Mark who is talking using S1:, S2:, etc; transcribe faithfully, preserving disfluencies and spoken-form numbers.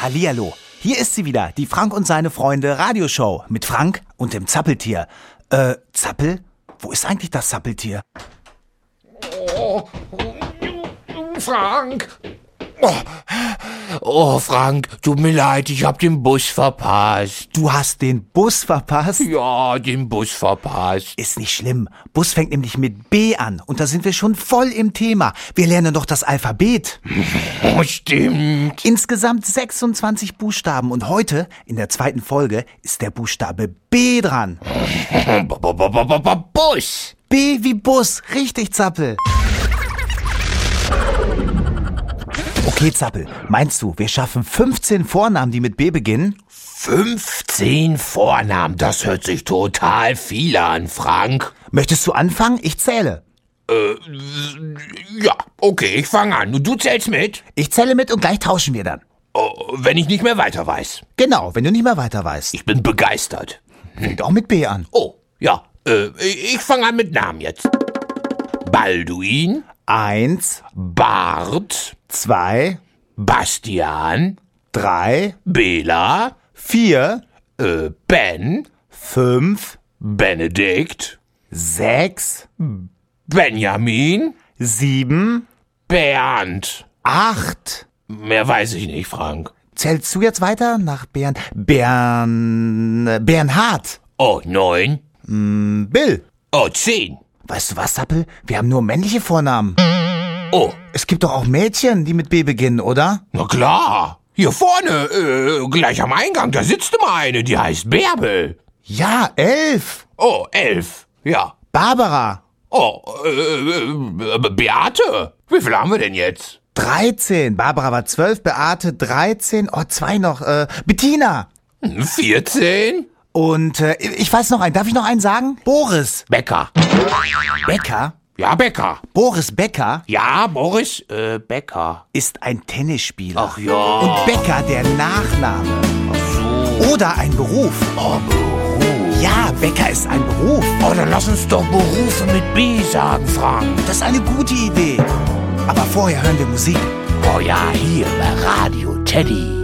S1: Hallihallo, hier ist sie wieder, die Frank und seine Freunde Radioshow mit Frank und dem Zappeltier. Äh, Zappel? Wo ist eigentlich das Zappeltier?
S2: Oh, Frank! Oh, oh, Frank, tut mir leid, ich hab den Bus verpasst.
S1: Du hast den Bus verpasst?
S2: Ja, den Bus verpasst.
S1: Ist nicht schlimm. Bus fängt nämlich mit B an und da sind wir schon voll im Thema. Wir lernen doch das Alphabet.
S2: Oh, stimmt.
S1: Insgesamt sechsundzwanzig Buchstaben und heute, in der zweiten Folge, ist der Buchstabe B dran.
S2: Bus.
S1: B wie Bus, richtig, Zappel. Okay, Zappel, meinst du, wir schaffen fünfzehn Vornamen, die mit B beginnen?
S2: fünfzehn Vornamen, das hört sich total viel an, Frank.
S1: Möchtest du anfangen? Ich zähle.
S2: Äh, ja, okay, ich fange an. Du zählst mit?
S1: Ich zähle mit und gleich tauschen wir dann.
S2: Oh, wenn ich nicht mehr weiter weiß.
S1: Genau, wenn du nicht mehr weiter weißt.
S2: Ich bin begeistert.
S1: Fängt auch mit B an.
S2: Oh, ja, äh, ich fange an mit Namen jetzt. Balduin.
S1: Eins,
S2: Bart.
S1: zwei,
S2: Bastian.
S1: drei,
S2: Bela.
S1: vier,
S2: Äh, Ben.
S1: fünf,
S2: Benedikt.
S1: sechs,
S2: Benjamin.
S1: sieben,
S2: Bernd.
S1: acht.
S2: Mehr weiß ich nicht, Frank.
S1: Zählst du jetzt weiter nach Bern? Bern... Bernhard.
S2: Oh, neun.
S1: Bill.
S2: Oh, zehn.
S1: Weißt du was, Zappel? Wir haben nur männliche Vornamen.
S2: Oh,
S1: Es gibt doch auch Mädchen, die mit B beginnen, oder?
S2: na klar. Hier vorne, äh, gleich am Eingang, da sitzt immer eine, die heißt Bärbel.
S1: Ja, elf.
S2: Oh, elf. Ja.
S1: Barbara.
S2: Oh, äh, äh, Beate. Wie viel haben wir denn jetzt?
S1: dreizehn. Barbara war zwölf, Beate dreizehn. Oh, zwei noch. Äh, Bettina.
S2: vierzehn.
S1: Und äh, ich weiß noch einen. Darf ich noch einen sagen? Boris.
S2: Becker.
S1: Becker?
S2: Ja, Becker.
S1: Boris Becker
S2: Ja, Boris, äh, Becker.
S1: ist ein Tennisspieler.
S2: Ach ja.
S1: Und Becker der Nachname.
S2: Ach so.
S1: Oder ein Beruf.
S2: Oh, Beruf.
S1: Ja, Becker ist ein Beruf.
S2: Oh, dann lass uns doch Berufe mit B sagen, Frank.
S1: Das ist eine gute Idee. Aber vorher hören wir Musik.
S2: Oh ja, hier bei Radio Teddy.